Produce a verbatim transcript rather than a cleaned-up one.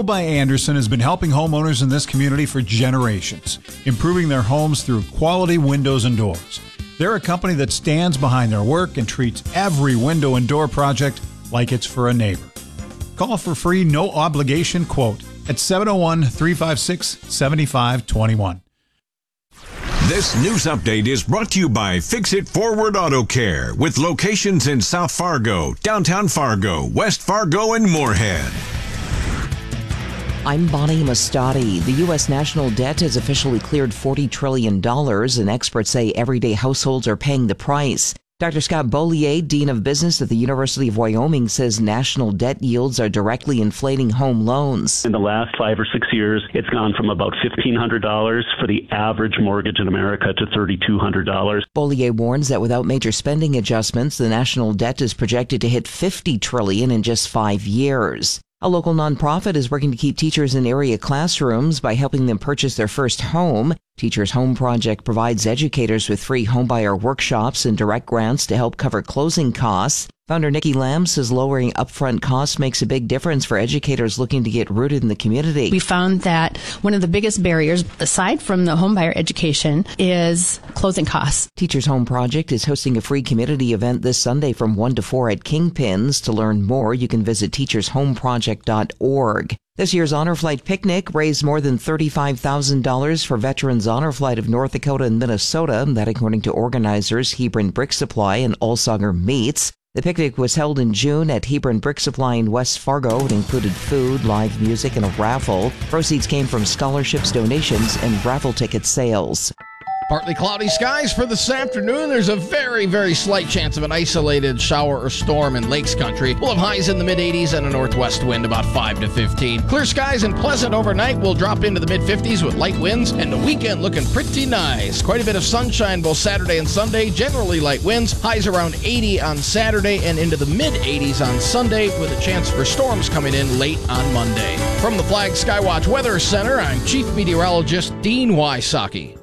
Noble by Anderson has been helping homeowners in this community for generations, improving their homes through quality windows and doors. They're a company that stands behind their work and treats every window and door project like it's for a neighbor. Call for free, no obligation quote at seven oh one, three five six, seven five two one. This news update is brought to you by Fix It Forward Auto Care, with locations in South Fargo, downtown Fargo, West Fargo, and Moorhead. I'm Bonnie Mastati. The U S national debt has officially cleared forty trillion dollars, and experts say everyday households are paying the price. Doctor Scott Beaulier, Dean of Business at the University of Wyoming, says national debt yields are directly inflating home loans. In the last five or six years, it's gone from about fifteen hundred dollars for the average mortgage in America to three thousand two hundred dollars. Beaulier warns that without major spending adjustments, the national debt is projected to hit fifty trillion dollars in just five years. A local nonprofit is working to keep teachers in area classrooms by helping them purchase their first home. Teachers Home Project provides educators with free homebuyer workshops and direct grants to help cover closing costs. Founder Nikki Lamb says lowering upfront costs makes a big difference for educators looking to get rooted in the community. We found that one of the biggest barriers, aside from the homebuyer education, is closing costs. Teachers Home Project is hosting a free community event this Sunday from one to four at Kingpins. To learn more, you can visit teachers home project dot org. This year's Honor Flight Picnic raised more than thirty-five thousand dollars for Veterans Honor Flight of North Dakota and Minnesota, that according to organizers Hebron Brick Supply and Allsager Meats. The picnic was held in June at Hebron Brick Supply in West Fargo. It included food, live music, and a raffle. Proceeds came from scholarships, donations, and raffle ticket sales. Partly cloudy skies for this afternoon. There's a very, very slight chance of an isolated shower or storm in Lakes Country. We'll have highs in the mid eighties and a northwest wind about five to fifteen. Clear skies and pleasant overnight. We'll drop into the mid fifties with light winds, and the weekend looking pretty nice. Quite a bit of sunshine both Saturday and Sunday. Generally light winds. Highs around eighty on Saturday and into the mid eighties on Sunday, with a chance for storms coming in late on Monday. From the Flag Skywatch Weather Center, I'm Chief Meteorologist Dean Wysocki.